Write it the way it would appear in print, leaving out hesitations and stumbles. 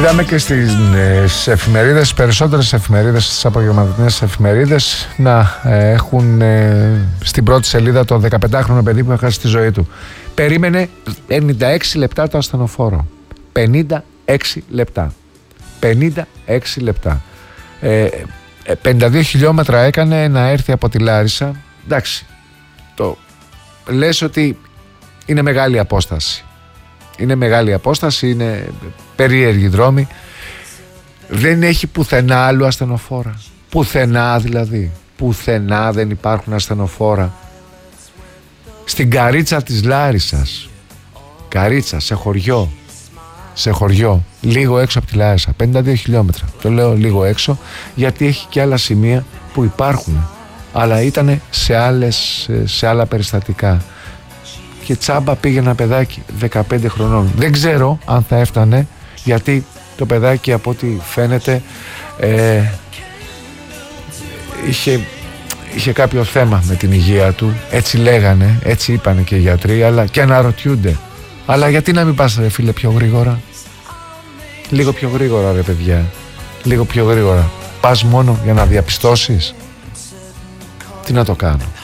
Είδαμε και στις εφημερίδες, περισσότερες εφημερίδες, στις απογευματινές εφημερίδες, να έχουν στην πρώτη σελίδα το 15χρονο παιδί που έχασε τη ζωή του. Περίμενε 96 λεπτά το ασθενοφόρο. 56 λεπτά. 56 λεπτά. 52 χιλιόμετρα έκανε να έρθει από τη Λάρισα. Εντάξει, το λες ότι είναι μεγάλη απόσταση. Είναι μεγάλη απόσταση, είναι περίεργη δρόμη. Δεν έχει πουθενά άλλο ασθενοφόρα. Πουθενά δηλαδή. Πουθενά δεν υπάρχουν ασθενοφόρα. Στην Καρίτσα της Λάρισσας. Καρίτσα, σε χωριό. Σε χωριό, λίγο έξω από τη Λάρισα. 52 χιλιόμετρα. Το λέω λίγο έξω γιατί έχει και άλλα σημεία που υπάρχουν. Αλλά ήταν σε άλλα περιστατικά. Και τσάμπα πήγε ένα παιδάκι 15 χρονών. Δεν ξέρω αν θα έφτανε, γιατί το παιδάκι από ό,τι φαίνεται είχε κάποιο θέμα με την υγεία του. Έτσι λέγανε, έτσι είπανε και οι γιατροί, αλλά και αναρωτιούνται. Αλλά γιατί να μην πας ρε φίλε πιο γρήγορα? Λίγο πιο γρήγορα ρε παιδιά. Λίγο πιο γρήγορα. Πας μόνο για να διαπιστώσεις. Τι να το κάνω.